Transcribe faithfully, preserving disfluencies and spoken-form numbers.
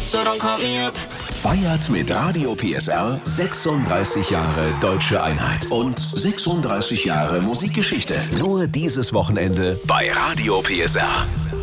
so don't call me up. Feiert mit Radio P S R sechsunddreißig Jahre Deutsche Einheit und sechsunddreißig Jahre Musikgeschichte. Nur dieses Wochenende bei Radio P S R.